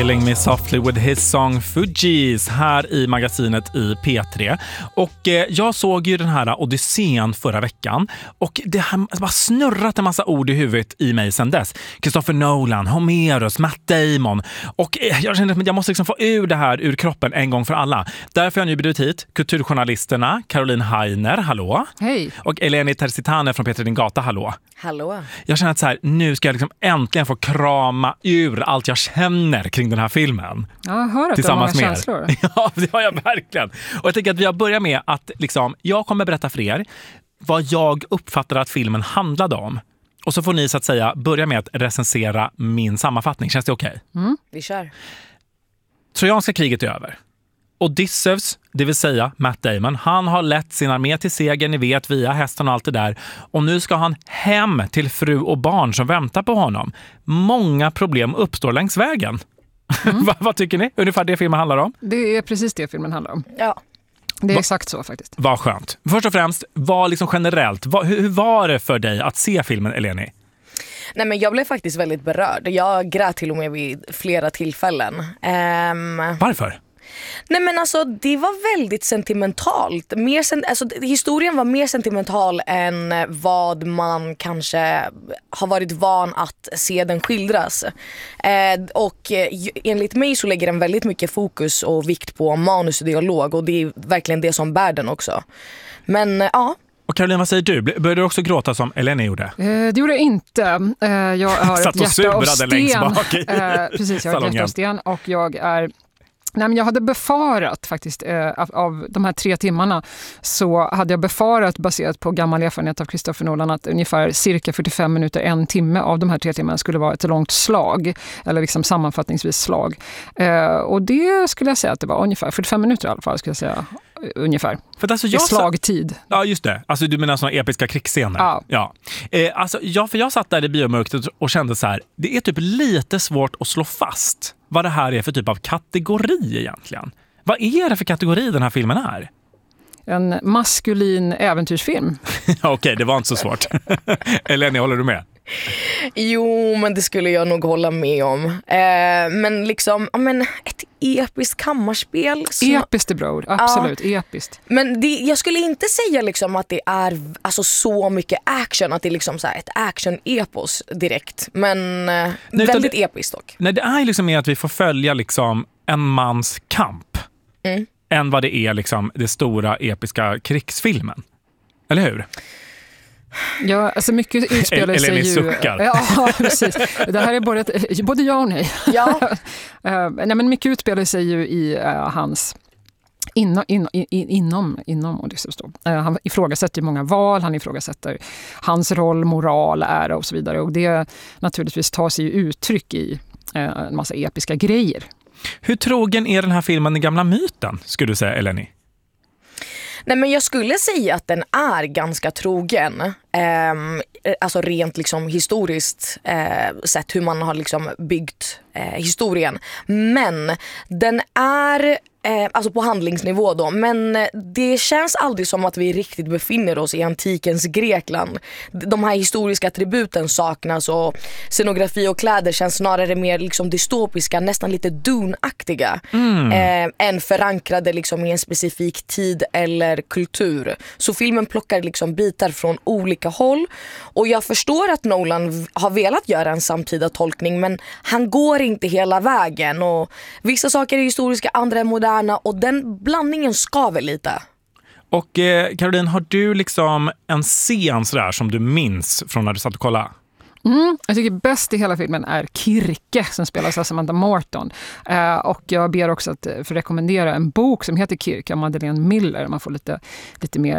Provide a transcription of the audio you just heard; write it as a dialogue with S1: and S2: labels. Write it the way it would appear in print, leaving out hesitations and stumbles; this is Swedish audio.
S1: Killing Me Softly with his song Fugees här i magasinet i P3. Och jag såg ju den här Odysseen förra veckan och det har bara snurrat en massa ord i huvudet i mig sedan dess. Christopher Nolan, Homeros, Matt Damon. Och jag kände att jag måste liksom få ur det här ur kroppen en gång för alla. Därför har jag nu bjudit hit kulturjournalisterna Caroline Heiner, hallå.
S2: Hej.
S1: Och Eleni Tersitane från Peter Din Gata, hallå.
S3: Hallå.
S1: Jag känner att så här, nu ska jag liksom äntligen få krama ur allt jag känner kring den här filmen.
S2: Ja, jag hör att
S1: tillsammans
S2: du har
S1: med
S2: många
S1: er.
S2: känslor.
S1: Ja, det har jag verkligen. Och jag tänker att vi börjar med att liksom, jag kommer berätta för er vad jag uppfattar att filmen handlade om. Och så får ni så att säga börja med att recensera min sammanfattning. Känns det okej?
S3: Mm. Vi kör.
S1: Trojanska kriget är över. Odysseus, det vill säga Matt Damon, han har lett sin armé till seger, ni vet, via hästen och allt det där. Och nu ska han hem till fru och barn som väntar på honom. Många problem uppstår längs vägen. Vad tycker ni? Ungefär det filmen handlar om?
S2: Det är precis det filmen handlar om.
S3: Ja.
S2: Det är exakt så faktiskt.
S1: Vad skönt. Först och främst, vad liksom generellt, hur var det för dig att se filmen, Eleni?
S3: Nej, men jag blev faktiskt väldigt berörd. Jag grät till och med vid flera tillfällen.
S1: Varför?
S3: Nej, men alltså det var väldigt sentimentalt. Historien var mer sentimental än vad man kanske har varit van att se den skildras. Och enligt mig så lägger den väldigt mycket fokus och vikt på manus och dialog. Och det är verkligen det som bär den också. Men ja.
S1: Och Caroline, vad säger du? Började du också gråta som Eleni gjorde?
S2: Det gjorde jag inte. Jag har
S1: satt och
S2: ett hjärta av sten.
S1: längst bak i
S2: precis, jag har ett hjärta av sten och jag är... Nej, men jag hade befarat faktiskt av de här 3 timmarna så hade jag befarat baserat på gammal erfarenhet av Christopher Nolan att ungefär cirka 45 minuter, 1 timme av de här 3 timmarna skulle vara ett långt slag eller liksom sammanfattningsvis slag. Och det skulle jag säga att det var ungefär 45 minuter i alla fall, skulle jag säga. Ungefär.
S1: För alltså
S2: jag slagtid.
S1: Ja, just det. Alltså du menar såna episka krigsscener. Ja. För jag satt där i biomörkret och kände så här, det är typ lite svårt att slå fast vad det här är för typ av kategori egentligen. Vad är det för kategori den här filmen är?
S2: En maskulin äventyrsfilm.
S1: Okej, det var inte så svårt. Eleni, håller du med?
S3: Jo, men det skulle jag nog hålla med om. Men liksom, ett episkt kammarspel.
S2: Episkt är bra, absolut, episkt.
S3: Men jag skulle inte säga liksom att det är alltså så mycket action, att det är liksom så här ett action-epos direkt. Men väldigt episkt dock.
S1: Nej, det är liksom mer att vi får följa liksom en mans kamp. Än vad det är liksom det stora episka krigsfilmen. Eller hur?
S2: Ja, alltså mycket utspelar sig ju...
S1: suckar.
S2: Ja, precis. Det här är både ja och nej.
S3: Ja.
S2: Nej, men mycket utspelar sig ju i hans... Inom Odysseus då. Han ifrågasätter ju många val, han ifrågasätter hans roll, moral, ära och så vidare. Och det naturligtvis tar sig ju uttryck i en massa episka grejer. Hur
S1: trogen är den här filmen den gamla myten, skulle du säga, Eleni?
S3: Nej, men jag skulle säga att den är ganska trogen. Alltså rent liksom historiskt sett hur man har liksom byggt historien. Men den är alltså på handlingsnivå då, men det känns aldrig som att vi riktigt befinner oss i antikens Grekland. De här historiska attributen saknas och scenografi och kläder känns snarare mer liksom dystopiska, nästan lite Dune-aktiga än förankrade liksom i en specifik tid eller kultur. Så filmen plockar liksom bitar från olika håll och jag förstår att Nolan har velat göra en samtida tolkning, men han går inte hela vägen och vissa saker är historiska, andra är moderna och den blandningen skaver lite.
S1: Och Caroline, har du liksom en scen sådär som du minns från när du satt och kollade?
S2: Jag tycker bäst i hela filmen är Kirke som spelas av Samantha Morton. Och jag ber också att för rekommendera en bok som heter Kirke av Madeleine Miller. Man får lite mer